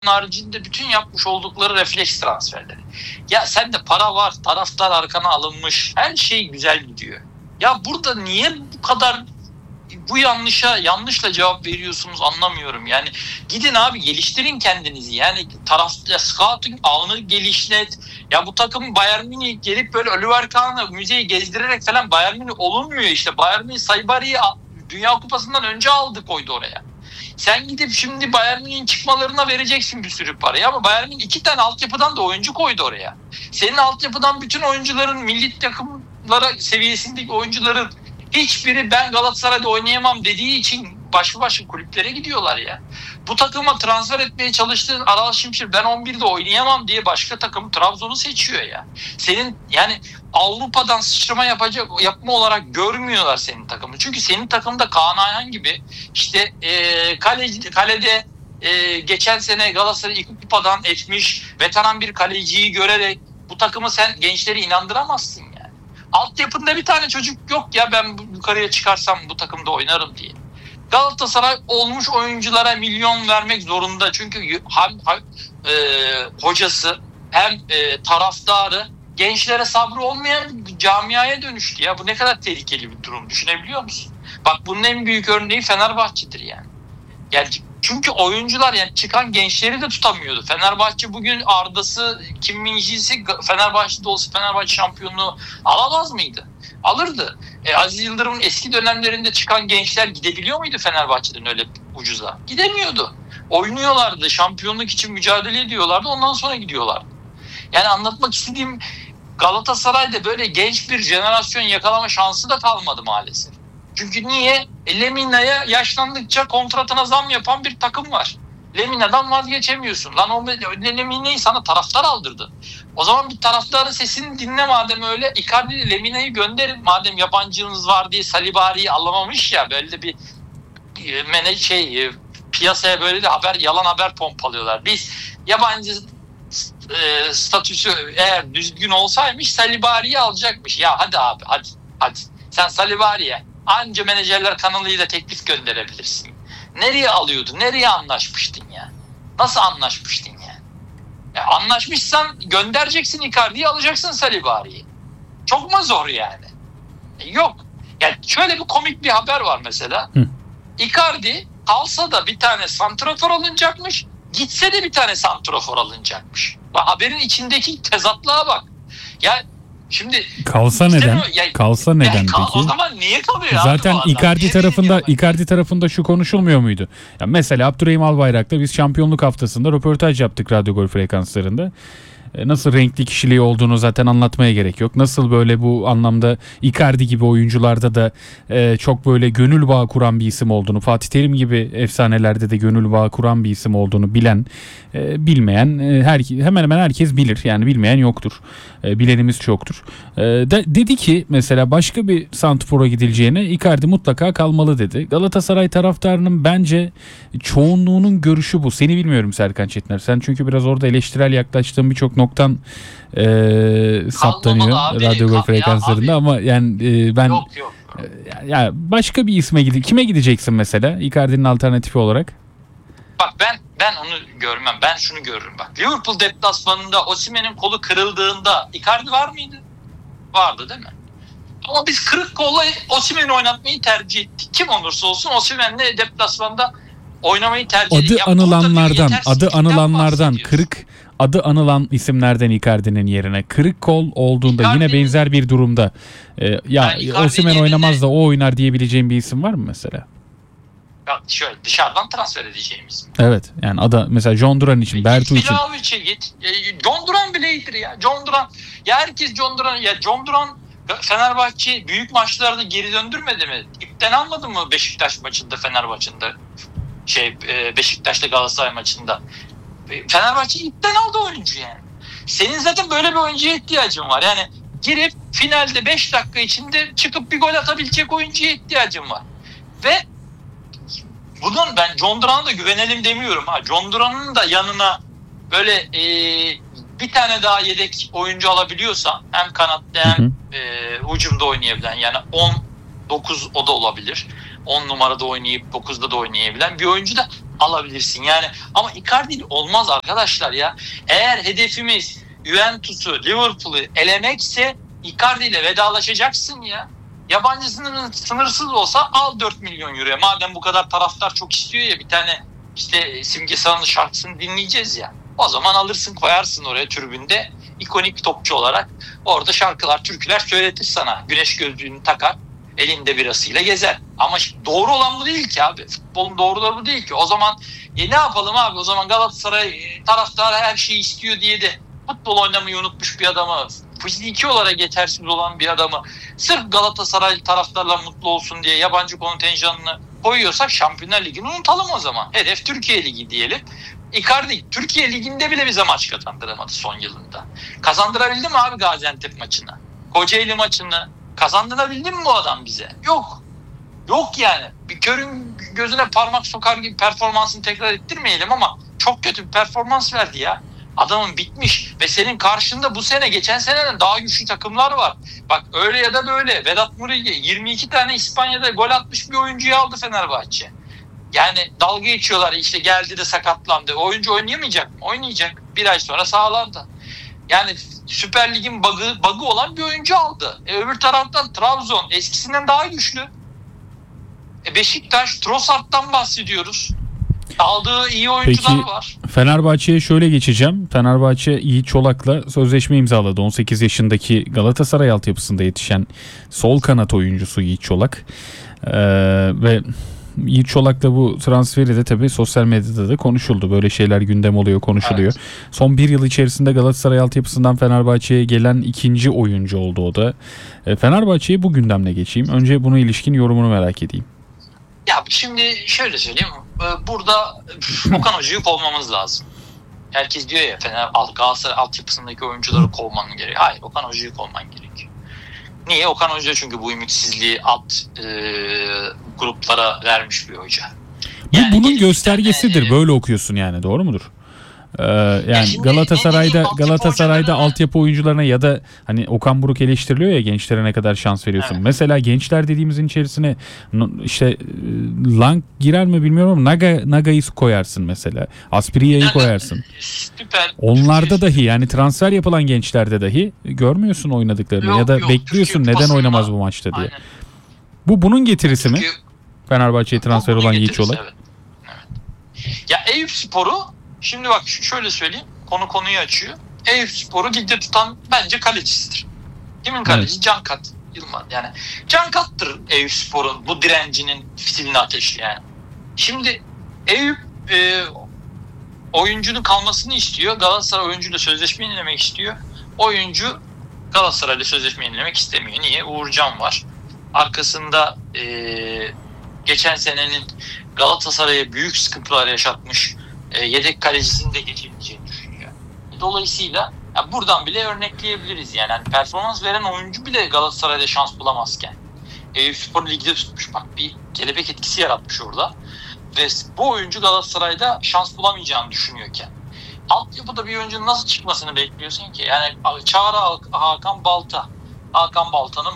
haricinde bütün yapmış oldukları refleks transferleri. Ya sende para var, taraftar arkana alınmış, her şey güzel gidiyor. Ya burada niye bu kadar bu yanlışla cevap veriyorsunuz anlamıyorum. Yani gidin abi geliştirin kendinizi. Yani scouting ağını gelişlet. Ya bu takım Bayern Münih gelip böyle Oliver Kahn'ı müzeyi gezdirerek falan Bayern Münih olunmuyor işte. Bayern Münih Saibari'yi Dünya Kupası'ndan önce aldı koydu oraya. Sen gidip şimdi Bayern Münih'in çıkmalarına vereceksin bir sürü parayı ama Bayern Münih 2 tane altyapıdan da oyuncu koydu oraya. Senin altyapıdan bütün oyuncuların milli takımlara seviyesindeki oyuncuların hiçbiri ben Galatasaray'da oynayamam dediği için başka kulüplere gidiyorlar ya. Bu takıma transfer etmeye çalıştığın Aral Şimşir ben 11'de oynayamam diye başka takım Trabzon'u seçiyor ya. Senin yani Avrupa'dan sıçrama yapma olarak görmüyorlar senin takımını. Çünkü senin takımda Kaan Ayhan gibi işte kalede geçen sene Galatasaray ilk kupadan etmiş veteran bir kaleciyi görerek bu takımı sen gençleri inandıramazsın yani. Altyapında bir tane çocuk yok ya ben yukarıya çıkarsam bu takımda oynarım diye. Galatasaray olmuş oyunculara milyon vermek zorunda. Çünkü hem hocası hem taraftarı gençlere sabrı olmayan camiaya dönüştü ya. Bu ne kadar tehlikeli bir durum düşünebiliyor musun? Bak bunun en büyük örneği Fenerbahçe'dir yani. Çünkü oyuncular yani çıkan gençleri de tutamıyordu. Fenerbahçe bugün Arda'sı, Kim Min-ji'si Fenerbahçe'de olsa Fenerbahçe şampiyonluğu alamaz mıydı? Alırdı. Aziz Yıldırım'ın eski dönemlerinde çıkan gençler gidebiliyor muydu Fenerbahçe'den öyle ucuza? Gidemiyordu. Oynuyorlardı. Şampiyonluk için mücadele ediyorlardı. Ondan sonra gidiyorlardı. Yani anlatmak istediğim Galatasaray'da böyle genç bir jenerasyon yakalama şansı da kalmadı maalesef. Çünkü niye? Lemina'ya yaşlandıkça kontratına zam yapan bir takım var. Lemina'dan vazgeçemiyorsun. Lan o Lemina'yı sana taraftar aldırdı. O zaman bir taraftarın sesini dinle madem öyle. Icardi Lemina'yı gönderin. Madem yabancınız var diye Salibari'yi alamamış ya. Böyle de bir piyasaya böyle de yalan haber pompalıyorlar. Biz yabancı statüsü eğer düzgün olsaymış Salibari'yi alacakmış. Ya hadi abi hadi. Sen Salibari'ye anca menajerler kanalıyla teklif gönderebilirsin. Nereye alıyordu? Nereye anlaşmıştın ya? Nasıl anlaşmıştın ya? Anlaşmışsan göndereceksin Icardi'yi alacaksın Salibari'yi. Çok mu zor yani? Yok. Yani şöyle bir komik bir haber var mesela. Icardi kalsa da bir tane santrafor alınacakmış. Gitse de bir tane santrafor alınacakmış. Haberin içindeki tezatlığa bak. Ya şimdi kalsa neden? Kalsa neden peki? O zaman niye kalıyor? Zaten Icardi tarafında şu konuşulmuyor muydu? Ya mesela Abdurrahim Albayrak'ta biz şampiyonluk haftasında röportaj yaptık Radyo Gol frekanslarında. Nasıl renkli kişiliği olduğunu zaten anlatmaya gerek yok. Nasıl böyle bu anlamda Icardi gibi oyuncularda da çok böyle gönül bağı kuran bir isim olduğunu, Fatih Terim gibi efsanelerde de gönül bağı kuran bir isim olduğunu bilen, bilmeyen hemen hemen herkes bilir. Yani bilmeyen yoktur. Bilenimiz çoktur. Dedi ki mesela başka bir santrfora gidileceğine Icardi mutlaka kalmalı dedi. Galatasaray taraftarının bence çoğunluğunun görüşü bu. Seni bilmiyorum Serkan Çetiner. Sen çünkü biraz orada eleştirel yaklaştığın birçok noktan saptanıyor radyo gol frekanslarında ama yani ben yok. Ya başka bir isme kime gideceksin mesela Icardi'nin alternatifi olarak? Bak ben onu görmem. Ben şunu görürüm bak. Liverpool deplasmanında Osimhen'in kolu kırıldığında Icardi var mıydı? Vardı değil mi? Ama biz kırık kolla Osimhen'i oynatmayı tercih ettik. Kim olursa olsun Osimhen'le deplasmanda oynamayı tercih ettik. Adı anılan isimlerden Icardi'nin yerine kırık kol olduğunda Icardi'nin, yine benzer bir durumda Osimhen oynamaz da o oynar diyebileceğim bir isim var mı mesela? Ya şöyle dışarıdan transfer edeceğimiz. Evet yani mesela John Duran için, Bertu için. John Duran bile iyidir ya. John Duran. Ya herkes John Duran. Ya John Duran Fenerbahçe büyük maçlarda geri döndürmedi mi? İpten almadı mı Beşiktaş maçında Fenerbahçe'de? Beşiktaş'ta Galatasaray maçında. Fenerbahçe ipten aldı oyuncu yani. Senin zaten böyle bir oyuncuya ihtiyacın var. Yani girip finalde 5 dakika içinde çıkıp bir gol atabilecek oyuncuya ihtiyacın var. Ve bunun ben John Duran'a da güvenelim demiyorum. John Duran'ın da yanına böyle bir tane daha yedek oyuncu alabiliyorsan hem kanatta hem hücumda oynayabilen yani 10-9 o da olabilir. 10 numarada oynayıp 9'da da oynayabilen bir oyuncu da alabilirsin. Yani ama Icardi olmaz arkadaşlar ya. Eğer hedefimiz Juventus'u, Liverpool'u elemekse Icardi ile vedalaşacaksın ya. Yabancı sınırsız olsa al 4 milyon euroya. Madem bu kadar taraftar çok istiyor ya, bir tane işte Simge Sağ'ın şarkısını dinleyeceğiz ya. O zaman alırsın, koyarsın oraya tribünde, ikonik bir topçu olarak. Orada şarkılar, türküler söyletir sana. Güneş gözlüğünü takar, elinde birasıyla gezer. Ama doğru olan bu değil ki abi. Futbolun doğruları bu değil ki. O zaman ne yapalım abi? O zaman Galatasaray taraftarı her şeyi istiyor diye de futbol oynamayı unutmuş bir adamı, fiziki olarak yetersiz olan bir adamı sırf Galatasaray taraftarlar mutlu olsun diye yabancı kontenjanını koyuyorsak Şampiyonlar Ligi'ni unutalım o zaman. Hedef Türkiye Ligi diyelim. Icardi Türkiye Ligi'nde bile bize maç kazandıramadı son yılında. Kazandırabildi mi abi Gaziantep maçını? Kocaeli maçını kazandırabildi mi bu adam bize? Yok. Yok yani. Bir körün gözüne parmak sokar gibi performansını tekrar ettirmeyelim ama çok kötü bir performans verdi ya. Adamın bitmiş ve senin karşında bu sene geçen seneden daha güçlü takımlar var. Bak öyle ya da böyle Vedat Muriqi 22 tane İspanya'da gol atmış bir oyuncuyu aldı Fenerbahçe. Yani dalga geçiyorlar, işte geldi de sakatlandı. O oyuncu oynayamayacak mı? Oynayacak. Bir ay sonra sahalarda. Yani Süper Lig'in bug'ı olan bir oyuncu aldı. Öbür taraftan Trabzon eskisinden daha güçlü. Beşiktaş, Trossard'dan bahsediyoruz. Aldığı iyi oyuncular Peki, var. Fenerbahçe'ye şöyle geçeceğim. Fenerbahçe Yiğit Çolak'la sözleşme imzaladı. 18 yaşındaki Galatasaray altyapısında yetişen sol kanat oyuncusu Yiğit Çolak. Ve Yiğit Çolak'la bu transferi de tabii sosyal medyada da konuşuldu. Böyle şeyler gündem oluyor, konuşuluyor. Evet. Son bir yıl içerisinde Galatasaray altyapısından Fenerbahçe'ye gelen ikinci oyuncu oldu o da. Fenerbahçe'ye bu gündemle geçeyim. Önce buna ilişkin yorumunu merak edeyim. Ya şimdi şöyle söyleyeyim. Burada Okan Hoca'yı kovmamız lazım. Herkes diyor ya Galatasaray altyapısındaki oyuncuları kovman gerekiyor. Hayır, Okan Hoca'yı kovman gerekiyor. Niye? Okan Hoca çünkü bu ümitsizliği alt gruplara vermiş bir hoca. Yani bunun göstergesidir. Böyle okuyorsun yani. Doğru mudur? Yani Galatasaray'da altyapı oyuncularına ya da hani Okan Buruk eleştiriliyor ya, gençlere ne kadar şans veriyorsun. Evet. Mesela gençler dediğimizin içerisine işte Lang girer mi bilmiyorum ama Naga'yı koyarsın mesela. Asprilla'yı koyarsın. Süper. Onlarda dahi, yani transfer yapılan gençlerde dahi görmüyorsun oynadıklarını ya da bekliyorsun neden oynamaz bu maçta diye. Aynen. Bunun getirisi mi? Fenerbahçe'ye transfer olan Yiğit Çolak. Evet. Ya Eyüpspor'u şimdi bak şöyle söyleyeyim. Konuyu açıyor. Eyüpspor'u ligde tutan bence kalecisidir. Kimin kalecisi? Evet. Can Kat Yılmaz. Yani Can Kat'tır Eyüpspor'un bu direncinin fitilini ateşleyen. Şimdi Eyüp oyuncunun kalmasını istiyor. Galatasaray oyuncuyla sözleşme yenilemek istiyor. Oyuncu Galatasaray'la sözleşme yenilemek istemiyor. Niye? Uğurcan var. Arkasında geçen senenin Galatasaray'a büyük sıkıntılar yaşatmış yedek kalecisini de geçebileceğini düşünüyor. Dolayısıyla buradan bile örnekleyebiliriz. Yani performans veren oyuncu bile Galatasaray'da şans bulamazken Eyüpspor ligde tutmuş. Bak bir kelebek etkisi yaratmış orada. Ve bu oyuncu Galatasaray'da şans bulamayacağını düşünüyorken altyapıda bir oyuncunun nasıl çıkmasını bekliyorsun ki? Yani Çağrı Hakan Balta. Hakan Balta'nın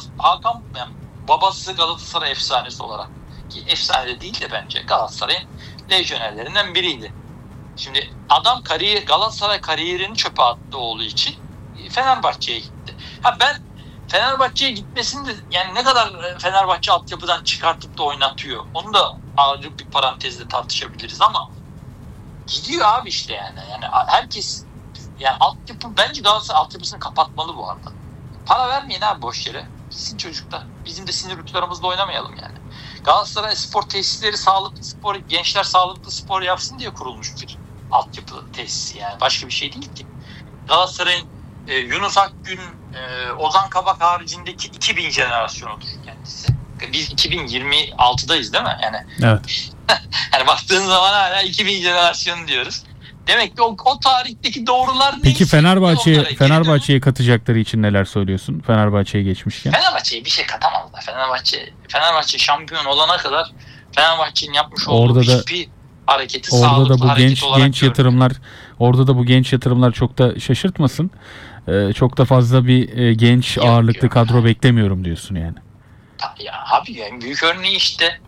babası Galatasaray efsanesi olarak, ki efsane de değil de bence Galatasaray'ın lejyonerlerinden biriydi. Şimdi adam Galatasaray kariyerini çöpe attığı olduğu için Fenerbahçe'ye gitti. Ben Fenerbahçe'ye gitmesini de yani ne kadar Fenerbahçe altyapıdan çıkartıp da oynatıyor, onu da ayrı bir parantezle tartışabiliriz ama gidiyor abi işte yani. Yani herkes, yani altyapı, bence Galatasaray altyapısını kapatmalı bu arada. Para vermeyin abi boş yere. Gitsin çocuklar. Bizim de sinir uçlarımızla oynamayalım yani. Galatasaray spor tesisleri sağlıklı spor, gençler sağlıklı spor yapsın diye kurulmuş bir altyapı tesisi yani. Başka bir şey değil ki. Galatasaray'ın Yunus Akgün, Ozan Kabak haricindeki 2000 jenerasyonudur kendisi. Biz 2026'dayız değil mi? Yani, evet. Yani baktığın zaman hala 2000 jenerasyonu diyoruz. Demek ki o tarihteki doğrular neyse. Peki Fenerbahçe'ye katacakları için neler söylüyorsun? Fenerbahçe'ye geçmişken. Fenerbahçe'ye bir şey katamazlar. Fenerbahçe şampiyon olana kadar Fenerbahçe'nin yapmış olduğu hiçbir hareketi sağlıklı hareket olarak genç yatırımlar, orada da bu genç yatırımlar çok da şaşırtmasın. Çok da fazla bir ağırlıklı kadro beklemiyorum diyorsun yani. Ya abi en büyük örneği işte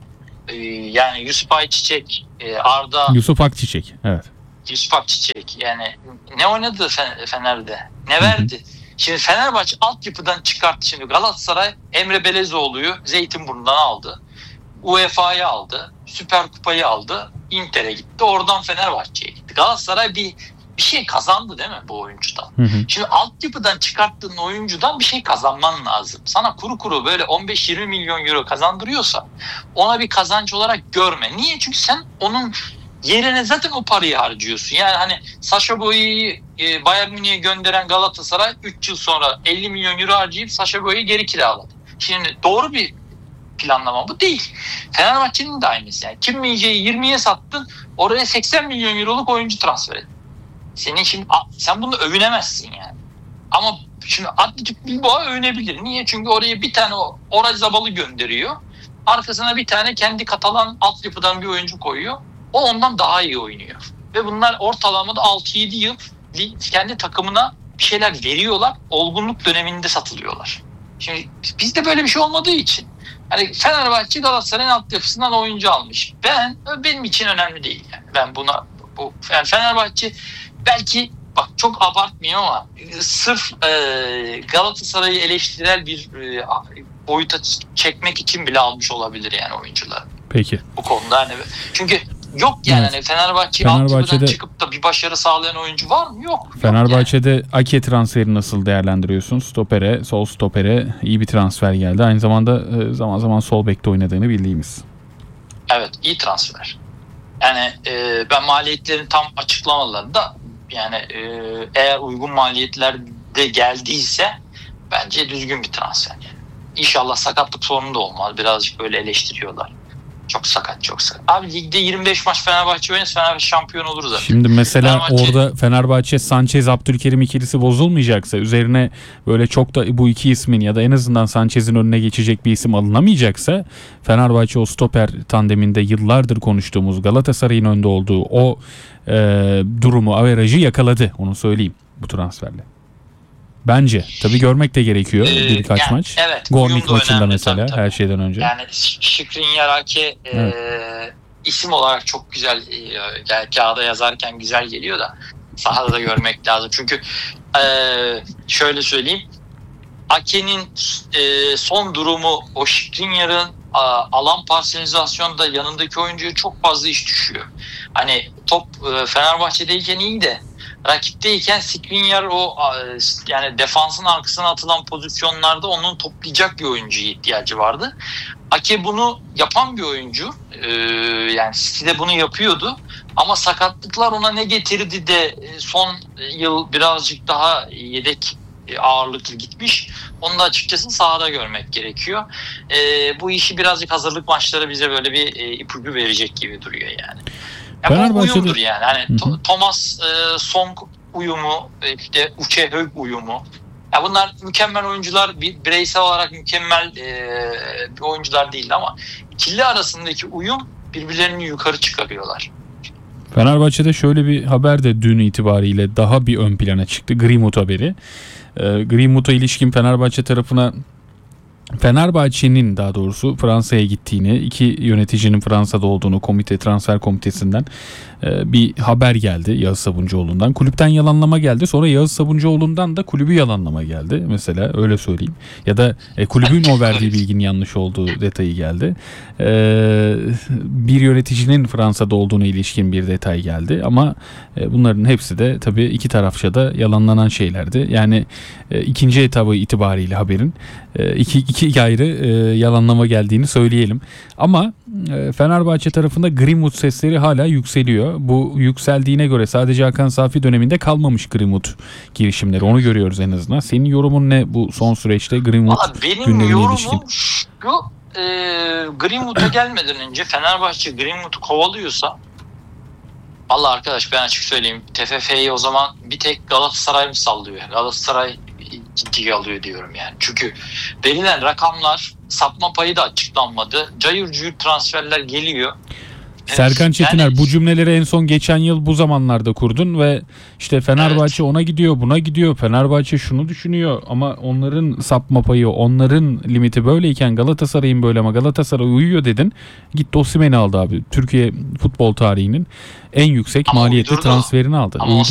Yani Yusuf Ayçiçek, Arda, Yusuf Akçiçek. Evet. Yusuf Akçiçek, yani ne oynadı Fener'de? Ne verdi? Şimdi Fenerbahçe altyapıdan çıkarttı. Şimdi Galatasaray Emre Belezoğlu'yu Zeytinburnu'ndan aldı. UEFA'yı aldı. Süper Kupayı aldı. Inter'e gitti. Oradan Fenerbahçe'ye gitti. Galatasaray bir şey kazandı değil mi bu oyuncudan? Şimdi altyapıdan çıkarttığın oyuncudan bir şey kazanman lazım. Sana kuru kuru böyle 15-20 milyon euro kazandırıyorsa ona bir kazanç olarak görme. Niye? Çünkü sen onun yerine zaten o parayı harcıyorsun. Yani hani Sacha Boey'i Bayern Münih'e gönderen Galatasaray 3 yıl sonra 50 milyon euro harcayıp Sacha Boey'i geri kiraladı. Şimdi doğru bir planlama bu değil. Fenerbahçe'nin de aynısı. Yani Kim Min-jae'yi 20'ye sattın, oraya 80 milyon euroluk oyuncu transfer ettin. Senin şimdi sen bunu övünemezsin yani. Ama şimdi Athletic Bilbao övünebilir. Niye? Çünkü oraya bir tane Orazabal gönderiyor. Arkasına bir tane kendi Katalan altyapıdan bir oyuncu koyuyor. O ondan daha iyi oynuyor. Ve bunlar ortalamada 6-7 yıl kendi takımına bir şeyler veriyorlar. Olgunluk döneminde satılıyorlar. Şimdi bizde böyle bir şey olmadığı için hani Fenerbahçe Galatasaray'ın altyapısından oyuncu almış. Benim için önemli değil yani. Ben yani Fenerbahçe belki bak çok abartmıyorum ama sırf Galatasaray'ı eleştirel bir boyuta çekmek için bile almış olabilir yani oyuncular. Peki. Bu konuda hani çünkü yok yani Evet. hani Fenerbahçe'den çıkıp da bir başarı sağlayan oyuncu var mı? Yok. Fenerbahçe'de yani. Ake transferi nasıl değerlendiriyorsun? Sol stopere iyi bir transfer geldi. Aynı zamanda zaman zaman sol bekte oynadığını bildiğimiz. Evet, iyi transfer. Yani ben maliyetlerini tam açıklamadılar da yani eğer uygun maliyetlerde geldiyse bence düzgün bir transfer. Yani. İnşallah sakatlık sorunu da olmaz. Birazcık böyle eleştiriyorlar. Çok sakat. Abi ligde 25 maç Fenerbahçe oynarsa Fenerbahçe şampiyon olur zaten. Şimdi mesela orada Fenerbahçe Sanchez Abdülkerim ikilisi bozulmayacaksa, üzerine böyle çok da bu iki ismin ya da en azından Sanchez'in önüne geçecek bir isim alınamayacaksa, Fenerbahçe o stoper tandeminde yıllardır konuştuğumuz Galatasaray'ın önde olduğu o durumu, averajı yakaladı. Onu söyleyeyim bu transferle. Bence. Tabii görmek de gerekiyor birkaç yani, maç. Evet, Gornik maçında mesela tabii. Her şeyden önce. Yani Skriniar Ake isim olarak çok güzel, kağıda yazarken güzel geliyor da sahada da görmek lazım. Çünkü şöyle söyleyeyim, Ake'nin son durumu o Skriniar'ın alan parselizasyonda yanındaki oyuncuya çok fazla iş düşüyor. Hani top Fenerbahçe'deyken iyi de rakipteyken Skriniar yani defansın arkasına atılan pozisyonlarda onun toplayacak bir oyuncuya ihtiyacı vardı. Ake bunu yapan bir oyuncu. Yani City'de bunu yapıyordu. Ama sakatlıklar ona ne getirdi de son yıl birazcık daha yedek ağırlıklı gitmiş. Onu da açıkçası sahada görmek gerekiyor. Bu işi birazcık hazırlık maçları bize böyle bir ipucu verecek gibi duruyor yani. Bu uyumdur yani. Hani Thomas Song uyumu, işte Uche Hög uyumu. Ya bunlar mükemmel oyuncular, bireysel olarak mükemmel oyuncular değil ama ikili arasındaki uyum birbirlerini yukarı çıkarıyorlar. Fenerbahçe'de şöyle bir haber de dün itibariyle daha bir ön plana çıktı. Greenwood haberi. Greenwood'a ilişkin Fenerbahçe tarafına, Fenerbahçe'nin daha doğrusu Fransa'ya gittiğini, iki yöneticinin Fransa'da olduğunu transfer komitesinden bir haber geldi Yağız Sabuncuoğlu'ndan. Kulüpten yalanlama geldi. Sonra Yağız Sabuncuoğlu'ndan da kulübü yalanlama geldi. Mesela öyle söyleyeyim. Ya da kulübün o verdiği bilginin yanlış olduğu detayı geldi. Bir yöneticinin Fransa'da olduğuna ilişkin bir detay geldi. Ama bunların hepsi de tabii iki tarafça da yalanlanan şeylerdi. Yani ikinci etabı itibariyle haberin iki ayrı yalanlama geldiğini söyleyelim. Ama Fenerbahçe tarafında Greenwood sesleri hala yükseliyor. Bu yükseldiğine göre sadece Hakan Safi döneminde kalmamış Greenwood girişimleri. Onu görüyoruz en azından. Senin yorumun ne bu son süreçte Greenwood günlerine ilişkin? Greenwood'a gelmeden önce Fenerbahçe Greenwood'u kovalıyorsa, vallahi arkadaş ben açık söyleyeyim, TFF'yi o zaman bir tek Galatasaray mı sallıyor? Galatasaray ciddiye alıyor diyorum yani. Çünkü verilen rakamlar, sapma payı da açıklanmadı. Cayır cayır transferler geliyor. Serkan Çetiner, Yani- bu cümleleri en son geçen yıl bu zamanlarda kurdun ve işte Fenerbahçe ona gidiyor, buna gidiyor. Fenerbahçe şunu düşünüyor ama onların sapma payı, onların limiti böyleyken Galatasaray'ın böyle ama Galatasaray uyuyor dedin. Gitti Osimhen'i aldı abi. Türkiye futbol tarihinin en yüksek Ama maliyetli uydurdu. transferini aldı. Ama